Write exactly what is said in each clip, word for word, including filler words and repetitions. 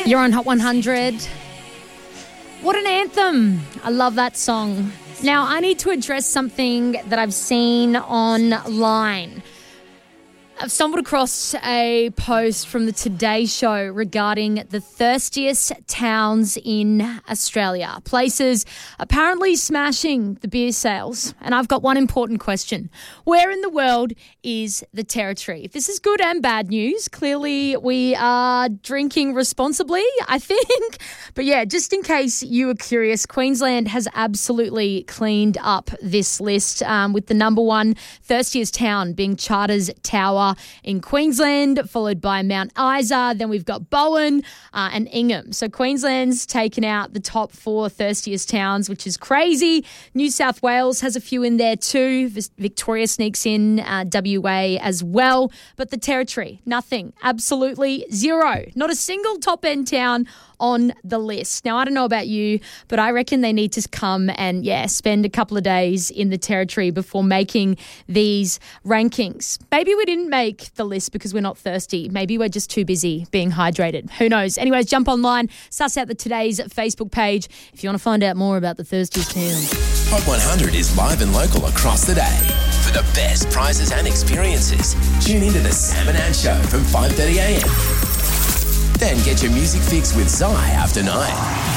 You're on Hot one hundred. What an anthem. I love that song. Now, I need to address something that I've seen online. I've stumbled across a post from the Today Show regarding the thirstiest towns in Australia. Places apparently smashing the beer sales. And I've got one important question. Where in the world is the Territory? This is good and bad news. Clearly, we are drinking responsibly, I think. But yeah, just in case you were curious, Queensland has absolutely cleaned up this list um, with the number one thirstiest town being Charters Tower in Queensland, followed by Mount Isa. Then we've got Bowen uh, and Ingham. So Queensland's taken out the top four thirstiest towns, which is crazy. New South Wales has a few in there too. Victoria sneaks in, uh, W A as well. But the Territory, nothing. Absolutely zero. Not a single top-end town on the list. Now, I don't know about you, but I reckon they need to come and, yeah, spend a couple of days in the Territory before making these rankings. Maybe we didn't make the list because we're not thirsty. Maybe we're just too busy being hydrated. Who knows? Anyways, jump online, suss out the Today's Facebook page if you want to find out more about the thirstiest town. Hot one hundred is live and local across the day. For the best prizes and experiences, tune into the Sam and Ann Show from five thirty a m. Then get your music fix with Zai after nine.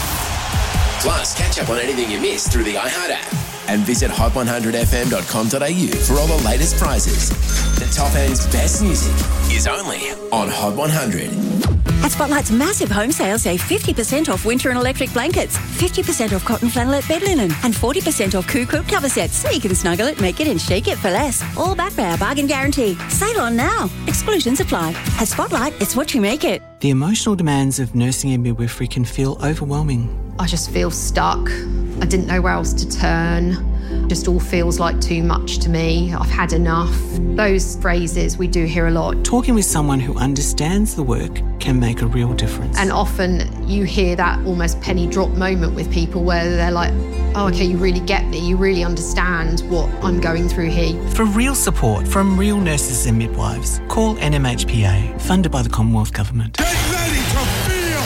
Plus, catch up on anything you missed through the iHeart app. And visit hot one hundred f m dot com dot a u for all the latest prizes. The top end's best music is only on Hot one hundred. At Spotlight's massive home sale, save fifty percent off winter and electric blankets, fifty percent off cotton flannelette bed linen, and forty percent off Coo quilt cover sets, so you can snuggle it, make it and shake it for less. All backed by our bargain guarantee. Sale on now. Exclusions apply. At Spotlight, it's what you make it. The emotional demands of nursing and midwifery can feel overwhelming. I just feel stuck. I didn't know where else to turn. Just all feels like too much to me. I've had enough. Those phrases we do hear a lot. Talking with someone who understands the work can make a real difference. And often you hear that almost penny drop moment with people where they're like, oh, okay, you really get me. You really understand what I'm going through here. For real support from real nurses and midwives, call N M H P A, funded by the Commonwealth Government. Get ready to feel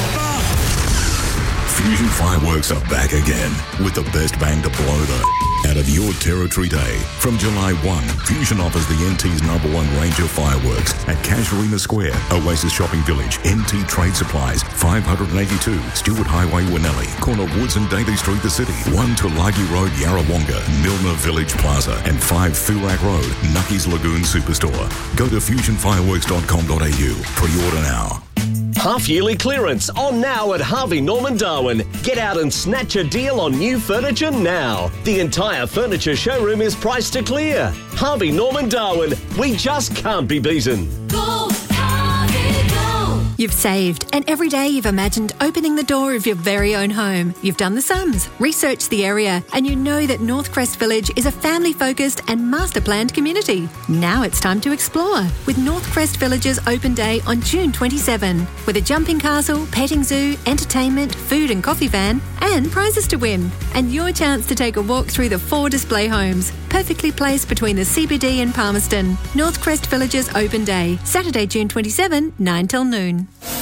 the... Fusion Fireworks are back again with the best bang to blow the out of your Territory Day. From July first, Fusion offers the N T's number one range of fireworks at Casuarina Square, Oasis Shopping Village, N T Trade Supplies, five eighty-two Stewart Highway, Winnelli, corner Woods and Daly Street, the city, one Tulagi Road, Yarrawonga, Milner Village Plaza, and five Thurak Road, Nucky's Lagoon Superstore. Go to fusion fireworks dot com dot a u. Pre-order now. Half-yearly clearance on now at Harvey Norman Darwin. Get out and snatch a deal on new furniture now. The entire furniture showroom is priced to clear. Harvey Norman Darwin. We just can't be beaten. Go, Harvey, go. You've saved, and every day you've imagined opening the door of your very own home. You've done the sums, researched the area, and you know that Northcrest Village is a family-focused and master-planned community. Now it's time to explore with Northcrest Village's open day on June twenty-seventh, with a jumping castle, petting zoo, entertainment, food and coffee van, and prizes to win. And your chance to take a walk through the four display homes, perfectly placed between the C B D and Palmerston. Northcrest Village's open day, Saturday, June twenty-seventh, nine till noon.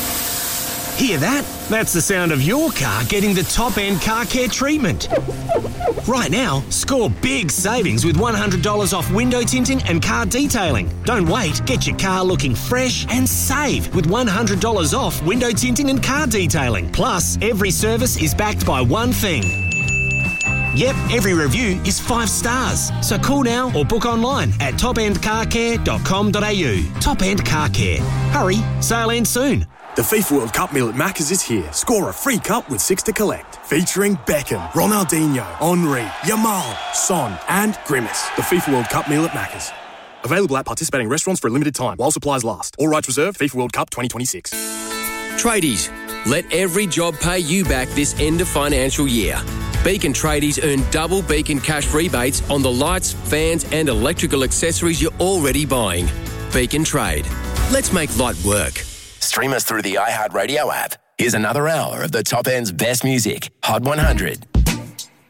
Hear that? That's the sound of your car getting the top-end car care treatment. Right now, score big savings with one hundred dollars off window tinting and car detailing. Don't wait. Get your car looking fresh and save with one hundred dollars off window tinting and car detailing. Plus, every service is backed by one thing. Yep, every review is five stars. So call now or book online at top end car care dot com dot a u. Top End Car Care. Hurry, sale ends soon. The FIFA World Cup meal at Macca's is here. Score a free cup with six to collect. Featuring Beckham, Ronaldinho, Henry, Yamal, Son and Grimace. The FIFA World Cup meal at Macca's. Available at participating restaurants for a limited time while supplies last. All rights reserved. FIFA World Cup twenty twenty-six. Tradies, let every job pay you back this end of financial year. Beacon Tradies earn double Beacon cash rebates on the lights, fans and electrical accessories you're already buying. Beacon Trade. Let's make light work. Stream us through the iHeart Radio app. Here's another hour of the top end's best music. Hot one hundred.